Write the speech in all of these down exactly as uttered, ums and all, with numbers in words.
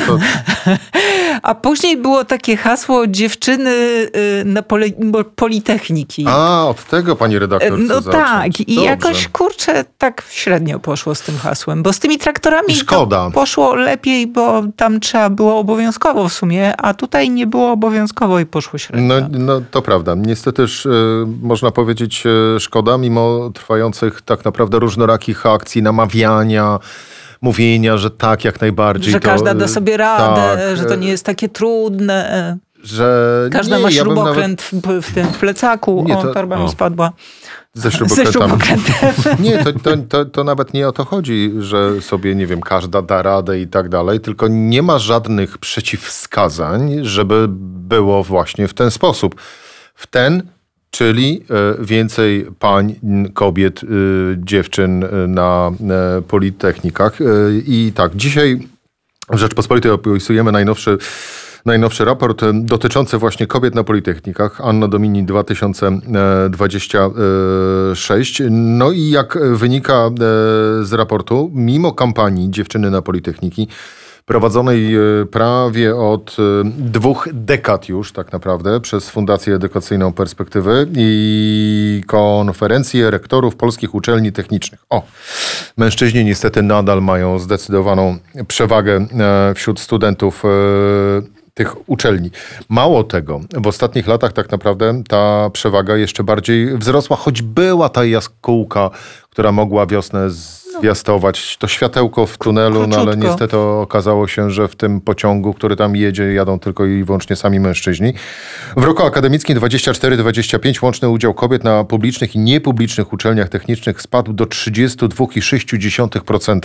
to... A później było takie hasło dziewczyny na poli, Politechniki. A, od tego pani redaktor No chce tak. zacząć. I Dobrze. jakoś, kurczę, tak średnio poszło z tym hasłem. Bo z tymi traktorami Szkoda. to poszło lepiej, bo tam trzeba było obowiązkowo w sumie, a tutaj nie było obowiązkowo i poszło średnio. No, no to prawda. Niestety też, y, można powiedzieć y, szkoda, mimo trwających tak naprawdę różnorakich akcji, namawiania, mówienia, że tak, jak najbardziej. Że to, każda da sobie radę, tak, że to nie jest takie trudne. Że Każda nie, ma ja bym śrubokręt nawet... w, w tym w plecaku. Nie, O, to- torba o. mi spadła. Ze Ze śrubokrętami. śrubokrętem. Nie, to, to, to, to nawet nie o to chodzi, że sobie, nie wiem, każda da radę i tak dalej, tylko nie ma żadnych przeciwwskazań, żeby było właśnie w ten sposób. W ten, czyli e, więcej pań, n- kobiet, e, dziewczyn e, na e, politechnikach. E, I tak, dzisiaj w Rzeczpospolitej opisujemy najnowszy Najnowszy raport e, dotyczący właśnie kobiet na politechnikach, Anno Domini dwa tysiące dwudziesty szósty. No i jak wynika e, z raportu, mimo kampanii Dziewczyny na politechniki, prowadzonej e, prawie od e, dwóch dekad już tak naprawdę przez Fundację Edukacyjną Perspektywy i konferencję rektorów polskich uczelni technicznych. O, mężczyźni niestety nadal mają zdecydowaną przewagę e, wśród studentów e, tych uczelni. Mało tego, w ostatnich latach tak naprawdę ta przewaga jeszcze bardziej wzrosła, choć była ta jaskółka, która mogła wiosnę zwiastować. To światełko w tunelu, no ale króciutko. niestety okazało się, że w tym pociągu, który tam jedzie, jadą tylko i wyłącznie sami mężczyźni. W roku akademickim dwudziestym czwartym dwudziestym piątym łączny udział kobiet na publicznych i niepublicznych uczelniach technicznych spadł do trzydzieści dwa i sześć dziesiątych procent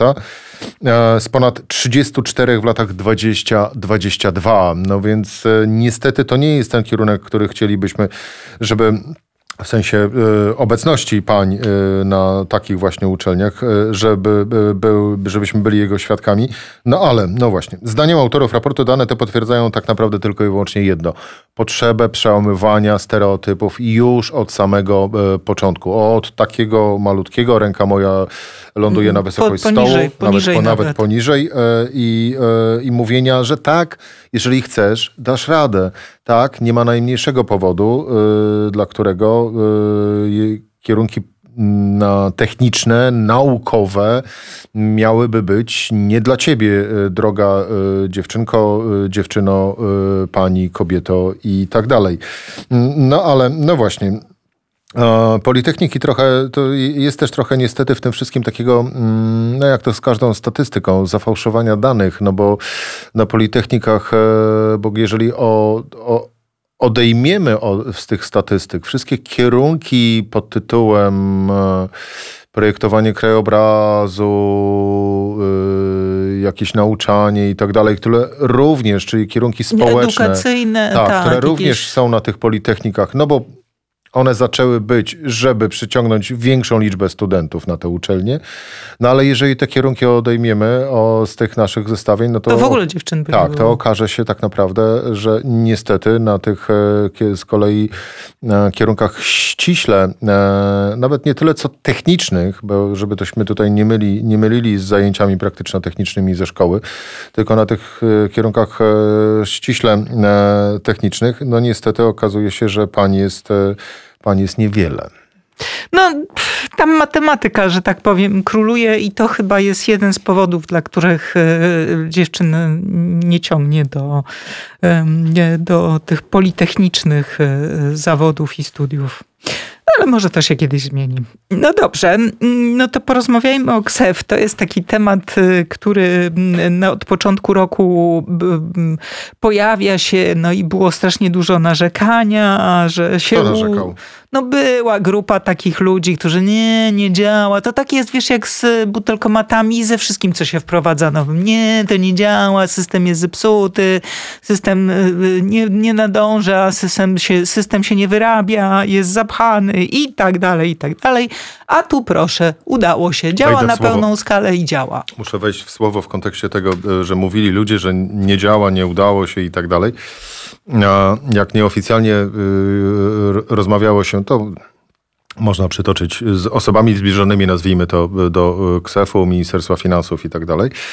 z ponad trzydzieści cztery w latach dwudziestym dwudziestym drugim. No więc e, niestety to nie jest ten kierunek, który chcielibyśmy, żeby w sensie e, obecności pań e, na takich właśnie uczelniach, e, żeby, e, był, żebyśmy byli jego świadkami. No ale, no właśnie, zdaniem autorów raportu dane te potwierdzają tak naprawdę tylko i wyłącznie jedno. Potrzebę przełamywania stereotypów już od samego e, początku. Od takiego malutkiego, ręka moja ląduje na wysokość Po- poniżej, stołu, poniżej nawet, nawet nawet. poniżej e, i, e, i mówienia, że tak, jeżeli chcesz, dasz radę. Tak, nie ma najmniejszego powodu, e, dla którego e, je- kierunki na techniczne, naukowe miałyby być nie dla ciebie, e, droga e, dziewczynko, e, dziewczyno, e, pani, kobieto i tak dalej. No ale, no właśnie. E, Politechniki trochę, to jest też trochę niestety w tym wszystkim takiego, mm, no jak to z każdą statystyką, zafałszowania danych, no bo na politechnikach, e, bo jeżeli o, o, odejmiemy o, z tych statystyk wszystkie kierunki pod tytułem e, projektowanie krajobrazu, e, jakieś nauczanie i tak dalej, które również, czyli kierunki społeczne, Edukacyjne, tak, tak, które również jakieś- są na tych politechnikach, no bo one zaczęły być, żeby przyciągnąć większą liczbę studentów na te uczelnie. No ale jeżeli te kierunki odejmiemy o, z tych naszych zestawień, no to... To w ogóle dziewczyn by nie Tak, było. to okaże się tak naprawdę, że niestety na tych e, kie- z kolei e, kierunkach ściśle, e, nawet nie tyle co technicznych, bo żeby tośmy tutaj nie, myli, nie mylili z zajęciami praktyczno-technicznymi ze szkoły, tylko na tych e, kierunkach e, ściśle e, technicznych, no niestety okazuje się, że pań jest, e, pań jest niewiele. No, pff, tam matematyka, że tak powiem, króluje i to chyba jest jeden z powodów, dla których e, dziewczyn nie ciągnie do, e, nie, do tych politechnicznych e, zawodów i studiów. Ale może to się kiedyś zmieni. No dobrze, no to porozmawiajmy o K S E F. To jest taki temat, y, który no, od początku roku b, m, pojawia się, no i było strasznie dużo narzekania, że się... Kto narzekał? No była grupa takich ludzi, którzy nie, nie działa. To tak jest, wiesz, jak z butelkomatami i ze wszystkim, co się wprowadza nowym. Nie, to nie działa, system jest zepsuty, system y, nie, nie nadąża, system się, system się nie wyrabia, jest zapchany i tak dalej, i tak dalej. A tu proszę, udało się. Działa Wejdę w na słowo. pełną skalę i działa. Muszę wejść w słowo w kontekście tego, e, że mówili ludzie, że nie działa, nie udało się i tak dalej. A jak nieoficjalnie y, r- rozmawiało się, to można przytoczyć z osobami zbliżonymi, nazwijmy to, do K S E F u, Ministerstwa Finansów i tak dalej,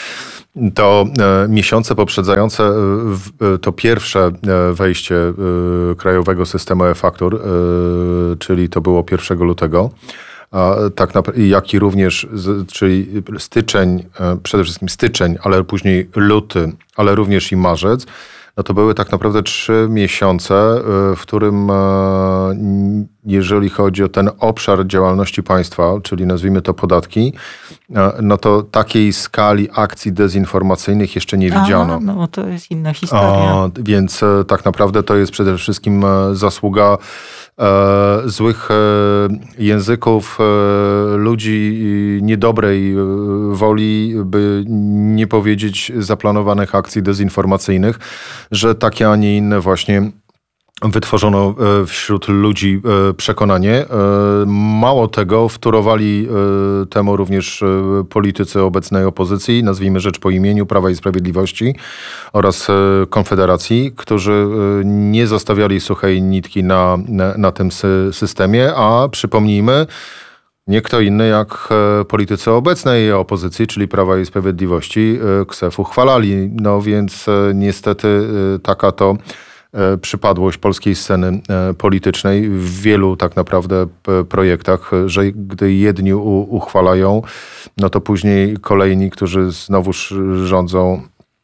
to e, miesiące poprzedzające e, w, to pierwsze e, wejście e, krajowego systemu e-faktur, e, czyli to było pierwszego lutego, a, tak naprawdę, jak i również, z, czyli styczeń, e, przede wszystkim styczeń, ale później luty, ale również i marzec, no to były tak naprawdę trzy miesiące, w którym jeżeli chodzi o ten obszar działalności państwa, czyli nazwijmy to podatki, no to takiej skali akcji dezinformacyjnych jeszcze nie widziano. A, no to jest inna historia. A, więc tak naprawdę to jest przede wszystkim zasługa e, złych e, języków, e, ludzi niedobrej woli, by nie powiedzieć zaplanowanych akcji dezinformacyjnych, że takie, a nie inne właśnie wytworzono wśród ludzi przekonanie. Mało tego, wtórowali temu również politycy obecnej opozycji, nazwijmy rzecz po imieniu, Prawa i Sprawiedliwości oraz Konfederacji, którzy nie zostawiali suchej nitki na, na, na tym systemie, a przypomnijmy, nie kto inny jak politycy obecnej opozycji, czyli Prawa i Sprawiedliwości, KSeF uchwalali. No więc niestety taka to przypadłość polskiej sceny politycznej w wielu tak naprawdę projektach, że gdy jedni uchwalają, no to później kolejni, którzy znowu rządzą,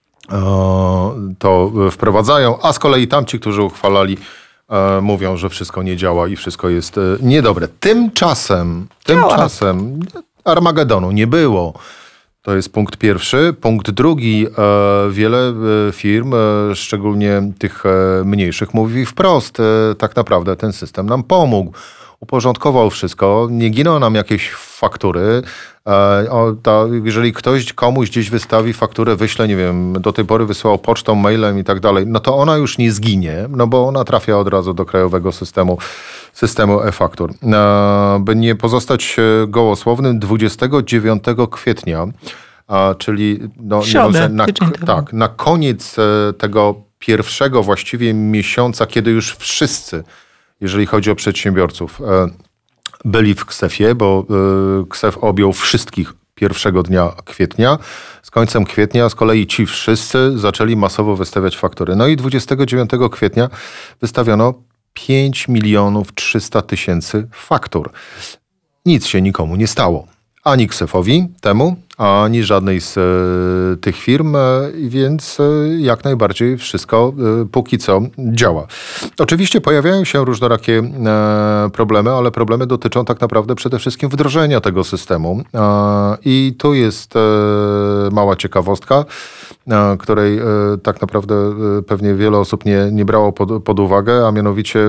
to wprowadzają, a z kolei tamci, którzy uchwalali, mówią, że wszystko nie działa i wszystko jest niedobre. Tymczasem, tymczasem Armagedonu nie było. To jest punkt pierwszy. Punkt drugi. Wiele firm, szczególnie tych mniejszych, mówi wprost, tak naprawdę ten system nam pomógł. Uporządkował wszystko, nie giną nam jakieś faktury. Jeżeli ktoś komuś gdzieś wystawi fakturę, wyśle, nie wiem, do tej pory wysyłał pocztą, mailem i tak dalej, no to ona już nie zginie, no bo ona trafia od razu do krajowego systemu, systemu e-faktur. By nie pozostać gołosłownym, dwudziestego dziewiątego kwietnia, czyli no, Środę, na, tak, na koniec tego pierwszego właściwie miesiąca, kiedy już wszyscy, jeżeli chodzi o przedsiębiorców, byli w KSeF-ie, bo KSeF objął wszystkich pierwszego dnia kwietnia. Z końcem kwietnia z kolei ci wszyscy zaczęli masowo wystawiać faktury. No i dwudziestego dziewiątego kwietnia wystawiono pięć milionów trzysta tysięcy faktur. Nic się nikomu nie stało. Ani KSeF-owi temu, ani żadnej z e, tych firm, e, więc e, jak najbardziej wszystko e, póki co działa. Oczywiście pojawiają się różnorakie e, problemy, ale problemy dotyczą tak naprawdę przede wszystkim wdrożenia tego systemu. E, I tu jest e, mała ciekawostka, e, której e, tak naprawdę e, pewnie wiele osób nie, nie brało pod, pod uwagę, a mianowicie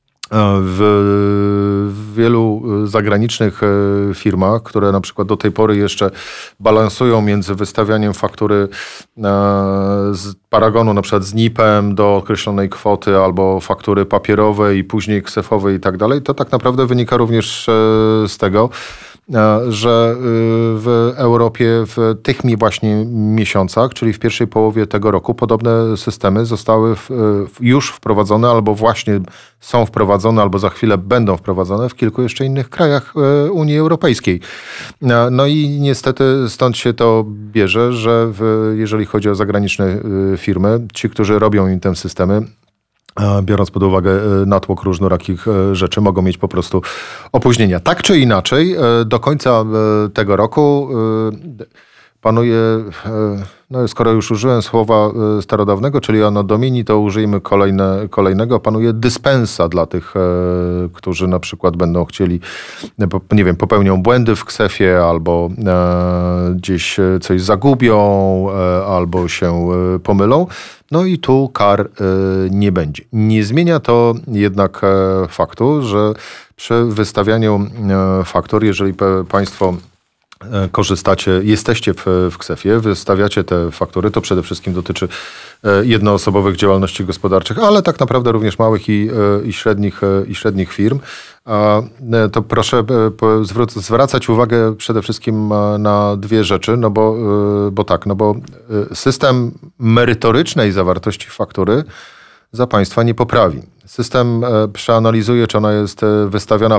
w wielu zagranicznych firmach, które na przykład do tej pory jeszcze balansują między wystawianiem faktury z paragonu, na przykład z N I P-em do określonej kwoty albo faktury papierowej i później KSeF-owej i tak dalej, to tak naprawdę wynika również z tego, że w Europie w tych właśnie miesiącach, czyli w pierwszej połowie tego roku, podobne systemy zostały już wprowadzone albo właśnie są wprowadzone, albo za chwilę będą wprowadzone w kilku jeszcze innych krajach Unii Europejskiej. No i niestety stąd się to bierze, że w, jeżeli chodzi o zagraniczne firmy, ci, którzy robią im te systemy, biorąc pod uwagę natłok różnorakich rzeczy, mogą mieć po prostu opóźnienia. Tak czy inaczej, do końca tego roku panuje, no skoro już użyłem słowa starodawnego, czyli anno domini, to użyjmy kolejne, kolejnego. Panuje dyspensa dla tych, którzy na przykład będą chcieli, nie wiem, popełnią błędy w KSeF-ie, albo gdzieś coś zagubią, albo się pomylą. No i tu kar nie będzie. Nie zmienia to jednak faktu, że przy wystawianiu faktur, jeżeli państwo korzystacie, jesteście w, w KSeF-ie, wystawiacie te faktury, to przede wszystkim dotyczy jednoosobowych działalności gospodarczych, ale tak naprawdę również małych i, i, średnich, i średnich firm. To proszę zwracać uwagę przede wszystkim na dwie rzeczy, no bo, bo tak, no bo system merytorycznej zawartości faktury za państwa nie poprawi. System przeanalizuje, czy ona jest wystawiona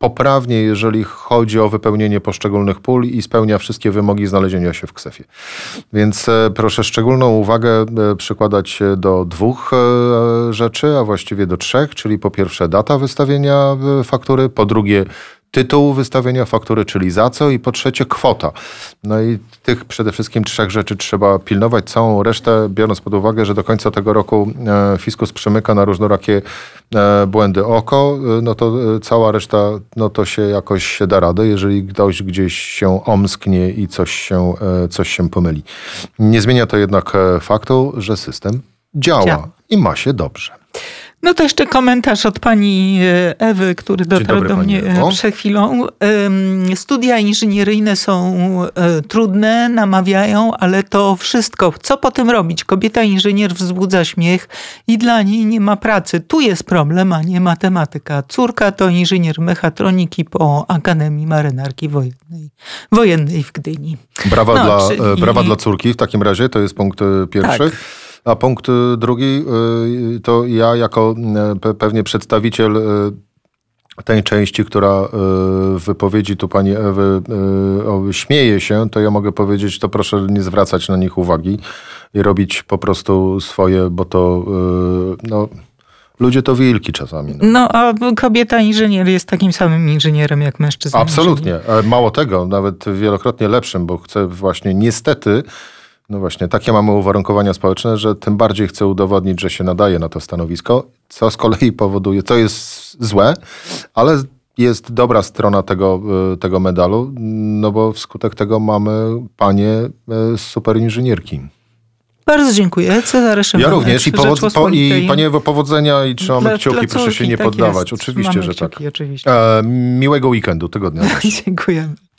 poprawnie, jeżeli chodzi o wypełnienie poszczególnych pól i spełnia wszystkie wymogi znalezienia się w ksefie. Więc proszę szczególną uwagę przykładać do dwóch rzeczy, a właściwie do trzech, czyli po pierwsze data wystawienia faktury, po drugie tytuł wystawienia faktury, czyli za co, i po trzecie kwota. No i tych przede wszystkim trzech rzeczy trzeba pilnować. Całą resztę, biorąc pod uwagę, że do końca tego roku fiskus przymyka na różnorakie błędy oko, no to cała reszta, no to się jakoś da radę, jeżeli ktoś gdzieś się omsknie i coś się, coś się pomyli. Nie zmienia to jednak faktu, że system działa, działa. i ma się dobrze. No to jeszcze komentarz od pani Ewy, który dotarł dobry, do mnie przed chwilą. Studia inżynieryjne są trudne, namawiają, ale to wszystko. Co potem robić? Kobieta inżynier wzbudza śmiech i dla niej nie ma pracy. Tu jest problem, a nie matematyka. Córka to inżynier mechatroniki po Akademii Marynarki Wojennej, Wojennej w Gdyni. Brawa, no, dla, czyli... brawa dla córki w takim razie, to jest punkt pierwszy. Tak. A punkt drugi, to ja jako pewnie przedstawiciel tej części, która w wypowiedzi tu pani Ewy śmieje się, to ja mogę powiedzieć, to proszę nie zwracać na nich uwagi i robić po prostu swoje, bo to no, ludzie to wilki czasami. No. no a kobieta inżynier jest takim samym inżynierem jak mężczyzna. Absolutnie. Inżynier. Mało tego, nawet wielokrotnie lepszym, bo chcę właśnie niestety No właśnie, takie mamy uwarunkowania społeczne, że tym bardziej chcę udowodnić, że się nadaje na to stanowisko, co z kolei powoduje, to jest złe, ale jest dobra strona tego, tego medalu, no bo wskutek tego mamy panie superinżynierki. Bardzo dziękuję. Cezary Szymanek. Ja również i, powod- po, i panie Ewo, powodzenia i trzymamy dla, kciuki, dla córki, proszę się nie tak poddawać. Jest. Oczywiście, Mamy że kciuki, tak. Oczywiście. E, miłego weekendu, tygodnia. Dziękujemy.